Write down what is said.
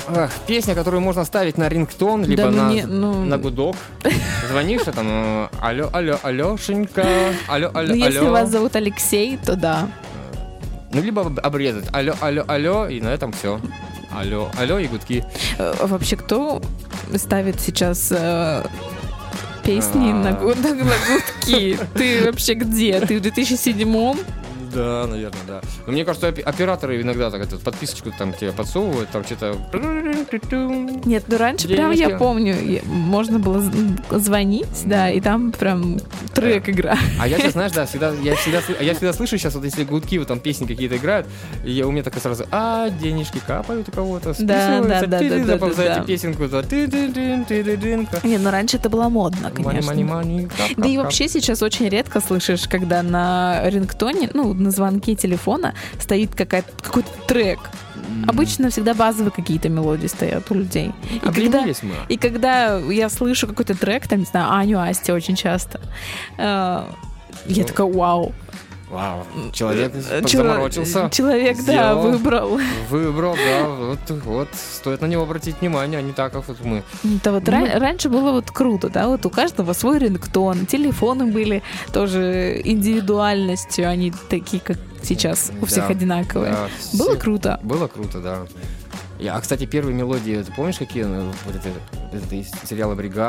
Песня, которую можно ставить на рингтон, либо на гудок. Звонишь, а там алло, алло, Алешенька, алло, алло, алло. Если вас зовут Алексей, то да. Либо обрезать алло, алло, алло, и на этом все. Алло, алло и гудки. Вообще, кто ставит сейчас песни на гудки? Ты вообще где? Ты в 2007-м? Да, наверное, да. Но мне кажется, операторы иногда так подписочку там тебе подсовывают, там что-то... Нет, раньше прям я помню, можно было звонить, да, и там прям трек играет. А я сейчас, знаешь, да, я всегда слышу сейчас, вот если гудки, вот там песни какие-то играют, и у меня так сразу, денежки капают у кого-то, списываются, за эту песенку, Нет, но раньше это было модно, конечно. Да и вообще сейчас очень редко слышишь, когда на рингтоне, на звонке телефона стоит какой-то трек. Обычно всегда базовые какие-то мелодии стоят у людей. И когда я слышу какой-то трек, там, не знаю, Аню, Асти очень часто, я такая, вау. Вау, человек заморочился. Человек, да, выбрал. Выбрал, да, вот, стоит на него обратить внимание, а не так, как вот мы. Это вот раньше было вот круто, да, вот у каждого свой рингтон, телефоны были тоже индивидуальностью, они такие, как сейчас, у всех одинаковые. Да, было круто. Было круто, да. Кстати, первые мелодии, ты помнишь, какие? Вот это из сериала «Бригада».